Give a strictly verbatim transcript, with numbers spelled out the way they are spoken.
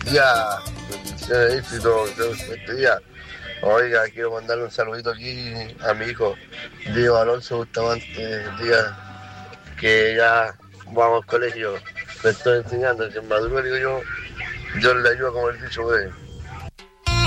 día, bendiciones, éxito, este día. Oiga, quiero mandarle un saludito aquí a mi hijo Diego Alonso Bustamante Díaz, que ya vamos al colegio, le estoy enseñando, que en maduro digo yo, Dios le ayuda como el dicho, güey.